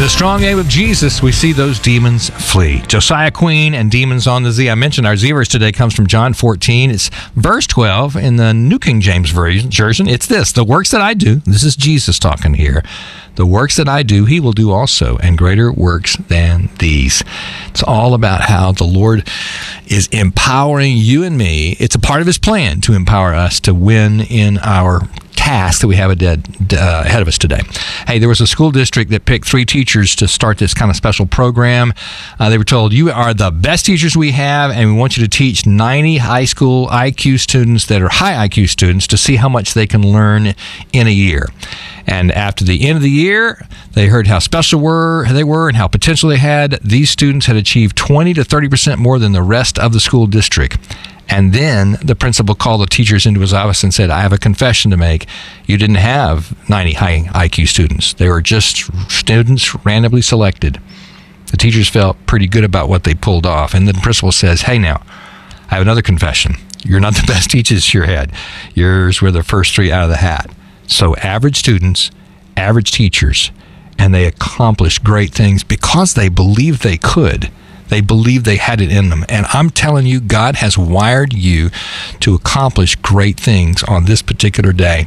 the strong name of Jesus, we see those demons flee. Josiah Queen and Demons on the Z. I mentioned our Z verse today comes from John 14. It's verse 12 in the New King James Version. It's this: the works that I do, this is Jesus talking here, the works that I do, he will do also, and greater works than these. It's all about how the Lord is empowering you and me. It's a part of his plan to empower us to win in our task that we have ahead of us today. Hey, there was a school district that picked 3 teachers to start this kind of special program. They were told, you are the best teachers we have, and we want you to teach 90 high school IQ students that are high IQ students to see how much they can learn in a year. And after the end of the year, they heard how special they were and how potential they had. These students had achieved 20 to 30% more than the rest of the school district. And then the principal called the teachers into his office and said, I have a confession to make. You didn't have 90 high IQ students. They were just students randomly selected. The teachers felt pretty good about what they pulled off. And the principal says, hey, now, I have another confession. You're not the best teachers you had. Yours were the first 3 out of the hat. So average students, average teachers, and they accomplished great things because they believed they could. They believed they had it in them. And I'm telling you, God has wired you to accomplish great things on this particular day.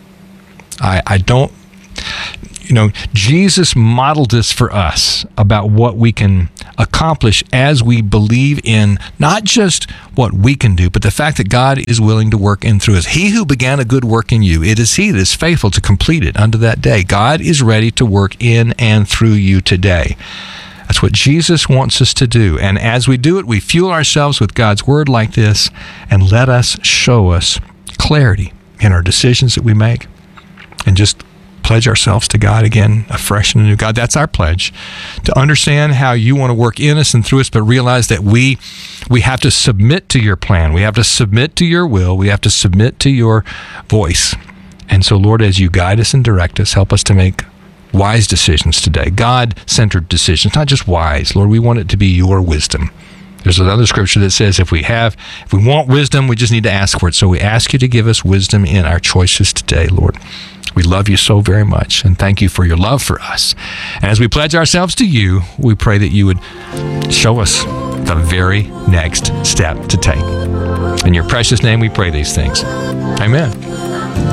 Jesus modeled this for us about what we can accomplish as we believe in not just what we can do, but the fact that God is willing to work in through us. He who began a good work in you, it is he that is faithful to complete it unto that day. God is ready to work in and through you today. That's what Jesus wants us to do. And as we do it, we fuel ourselves with God's word like this, and let us show us clarity in our decisions that we make, and just pledge ourselves to God again, afresh and anew. God, that's our pledge, to understand how you want to work in us and through us, but realize that we have to submit to your plan. We have to submit to your will. We have to submit to your voice. And so, Lord, as you guide us and direct us, help us to make wise decisions today, God-centered decisions, not just wise. Lord, we want it to be your wisdom. There's another scripture that says if we want wisdom, we just need to ask for it. So we ask you to give us wisdom in our choices today, Lord. We love you so very much, and thank you for your love for us. And as we pledge ourselves to you, we pray that you would show us the very next step to take. In your precious name we pray these things. Amen.